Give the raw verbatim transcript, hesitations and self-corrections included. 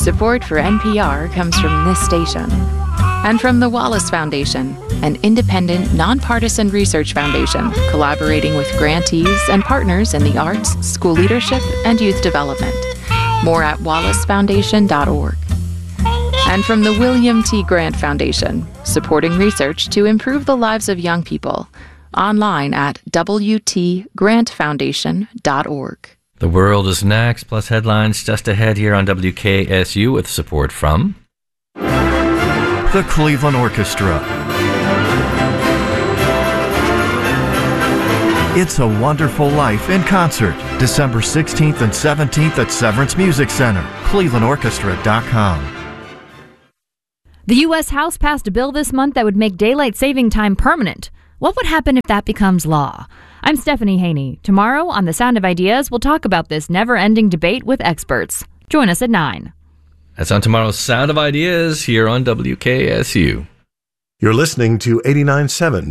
Support for N P R comes from this station and from the Wallace Foundation, an independent, nonpartisan research foundation collaborating with grantees and partners in the arts, school leadership, and youth development. More at wallace foundation dot org. And from the William T. Grant Foundation, supporting research to improve the lives of young people. Online at w t grant foundation dot org. The World is next, plus headlines just ahead here on W K S U with support from the Cleveland Orchestra. It's a Wonderful Life in concert, December sixteenth and seventeenth at Severance Music Center, cleveland orchestra dot com. The U S House passed a bill this month that would make daylight saving time permanent. What would happen if that becomes law? I'm Stephanie Haney. Tomorrow on The Sound of Ideas, we'll talk about this never-ending debate with experts. Join us at nine. That's on tomorrow's Sound of Ideas here on W K S U. You're listening to eighty-nine point seven